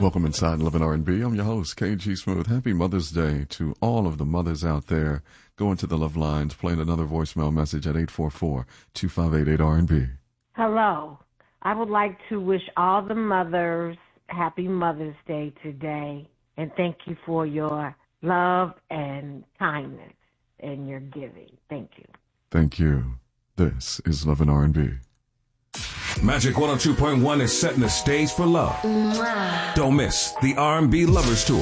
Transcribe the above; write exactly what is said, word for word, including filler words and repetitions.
Welcome inside Love and R and B. I'm your host, K G Smooth. Happy Mother's Day to all of the mothers out there. Go into the love lines, playing another voicemail message at eight four four, two five eight, eight R and B. Hello. I would like to wish all the mothers happy Mother's Day today, and thank you for your love and kindness and your giving. Thank you. Thank you. This is Love and R and B. Magic one oh two point one is setting the stage for love. Don't miss the R and B Lovers Tour.